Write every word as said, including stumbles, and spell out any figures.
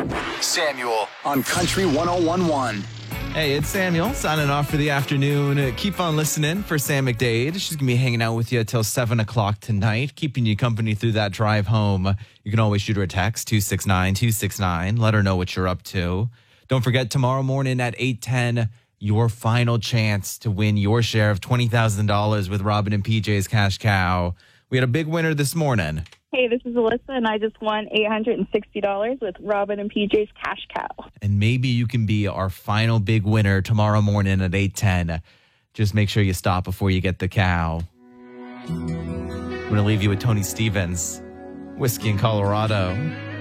Samuel on Country one oh one one. Hey, it's Samuel signing off for the afternoon. Uh, keep on listening for Sam McDade. She's going to be hanging out with you till seven o'clock tonight, keeping you company through that drive home. You can always shoot her a text, two six nine, two six nine. Let her know what you're up to. Don't forget, tomorrow morning at eight ten, your final chance to win your share of twenty thousand dollars with Robin and P J's Cash Cow. We had a big winner this morning. Hey, this is Alyssa, and I just won eight hundred sixty dollars with Robin and P J's Cash Cow. And maybe you can be our final big winner tomorrow morning at eight ten. Just make sure you stop before you get the cow. I'm going to leave you with Tony Stevens, Whiskey in Colorado.